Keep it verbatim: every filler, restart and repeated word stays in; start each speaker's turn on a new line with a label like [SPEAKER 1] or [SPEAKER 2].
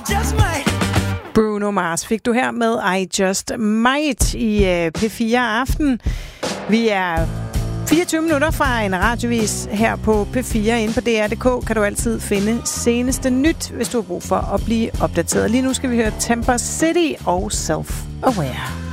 [SPEAKER 1] just might.
[SPEAKER 2] Bruno Mars fik du her med I Just Might i uh, P fire Aften. Vi er fireogtyve minutter fra en radiovis her på P fire. Inde på D R punktum d k kan du altid finde seneste nyt, hvis du har brug for at blive opdateret. Lige nu skal vi høre Temper City og Self Aware.